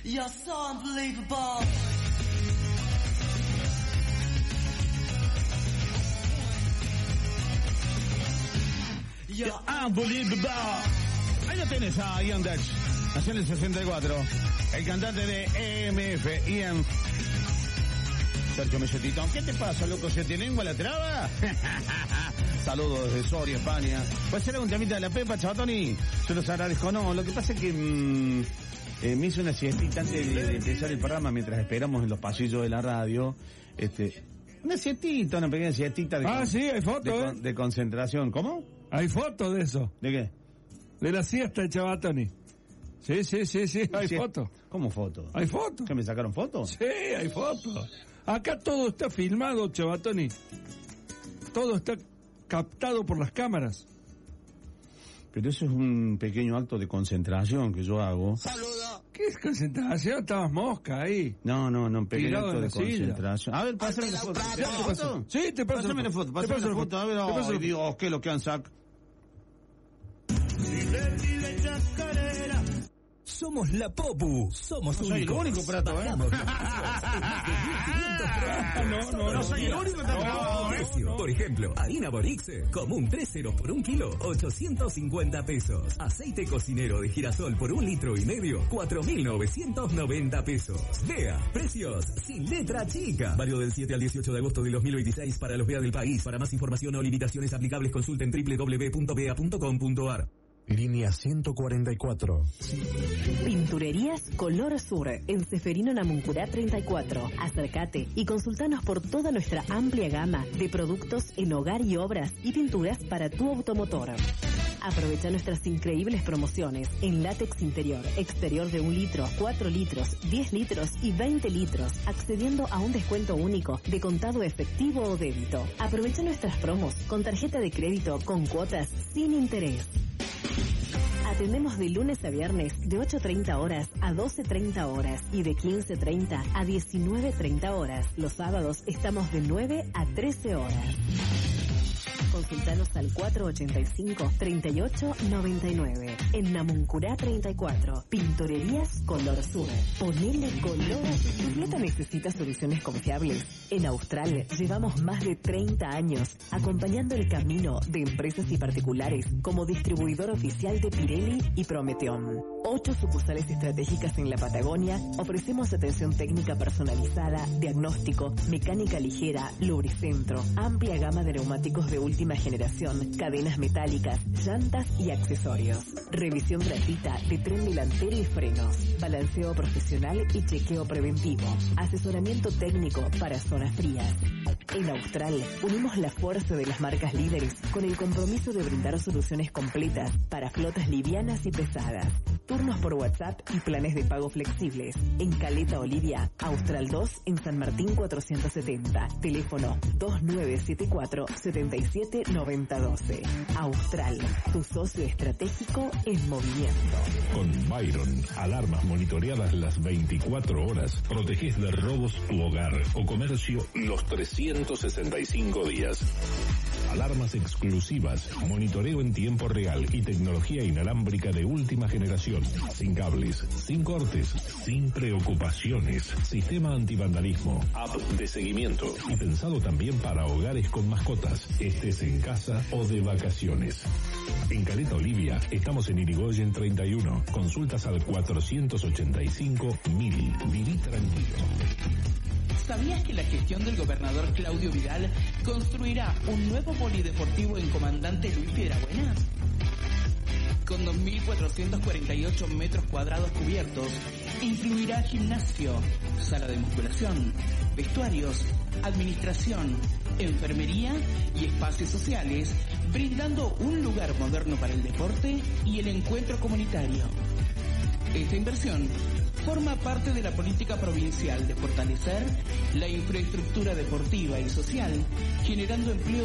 You're so unbelievable. You're unbelievable. Ahí lo tenés a Ian Dutch. Nació en el 64. El cantante de EMF, Ian. Sergio Melletito. ¿Qué te pasa, loco? ¿Se te lengua la traba? Saludos desde Soria, España. ¿Puede ser un temita de la Pepa, Chavatoni? Se los agradezco. No, lo que pasa es que me hice una siestita antes de empezar el programa mientras esperamos en los pasillos de la radio. Una siestita, una pequeña siestita de sí, hay fotos, de concentración. ¿Cómo? Hay fotos de eso. ¿De qué? De la siesta de Chavatoni. Sí, hay fotos. ¿Cómo fotos? Hay fotos. ¿Que me sacaron fotos? Sí, hay fotos. Acá todo está filmado, Chavatoni. Todo está captado por las cámaras. Pero eso es un pequeño acto de concentración que yo hago. Saluda. ¿Qué es concentración? Estabas mosca ahí. No, un pequeño Tirado acto en de la silla. concentración. A ver, pásame la foto. ¿Ya te pasó? Sí, te paso Pásame la foto. Pásame la foto. A ver, ay, Dios, ¿qué es lo que han sacado? Somos la Popu, somos No soy el único prato, No soy el único prato. Por ejemplo, harina Borixe, común 3 ceros por 1 kilo, 850 pesos. Aceite cocinero de girasol por 1,5 litros, 4.990 pesos. Vea, precios sin letra chica. Válido del 7 al 18 de agosto de 2026 para los VEA del país. Para más información o limitaciones aplicables consulten www.vea.com.ar. Línea 144. Pinturerías Color Sur, en Ceferino Namuncurá 34. Acércate y consultanos por toda nuestra amplia gama de productos en hogar y obras y pinturas para tu automotor. Aprovecha nuestras increíbles promociones en látex interior, exterior de 1 litro, 4 litros, 10 litros y 20 litros, accediendo a un descuento único de contado efectivo o débito. Aprovecha nuestras promos con tarjeta de crédito con cuotas sin interés. Atendemos de lunes a viernes de 8:30 horas a 12:30 horas y de 15:30 a 19:30 horas. Los sábados estamos de 9 a 13 horas. Consultanos al 485-3899. En Namuncurá 34. Pinturerías Color Sur. Ponele color. ¿Tu flota necesita soluciones confiables? En Austral llevamos más de 30 años acompañando el camino de empresas y particulares como distribuidor oficial de Pirelli y Prometeon. 8 sucursales estratégicas en la Patagonia. Ofrecemos atención técnica personalizada, diagnóstico, mecánica ligera, lubricentro, amplia gama de neumáticos de última generación, cadenas metálicas, llantas y accesorios. Revisión gratuita de tren delantero y frenos, balanceo profesional y chequeo preventivo. Asesoramiento técnico para zonas frías. En Austral unimos la fuerza de las marcas líderes con el compromiso de brindar soluciones completas para flotas livianas y pesadas. Turnos por WhatsApp y planes de pago flexibles. En Caleta Olivia, Austral 2 en San Martín 470. Teléfono 2974-779012. Austral, tu socio estratégico en movimiento. Con Byron, alarmas monitoreadas las 24 horas. Protegés de robos tu hogar o comercio los 365 días. Alarmas exclusivas, monitoreo en tiempo real y tecnología inalámbrica de última generación. Sin cables, sin cortes, sin preocupaciones. Sistema antivandalismo, app de seguimiento. Y pensado también para hogares con mascotas, estés en casa o de vacaciones. En Caleta Olivia estamos en Irigoyen 31. Consultas al 485.000. Viví tranquilo. ¿Sabías que la gestión del gobernador Claudio Vidal construirá un nuevo polideportivo en Comandante Luis Piedrabuena? Con 2.448 metros cuadrados cubiertos, incluirá gimnasio, sala de musculación, vestuarios, administración, enfermería y espacios sociales, brindando un lugar moderno para el deporte y el encuentro comunitario. Esta inversión forma parte de la política provincial de fortalecer la infraestructura deportiva y social, generando empleo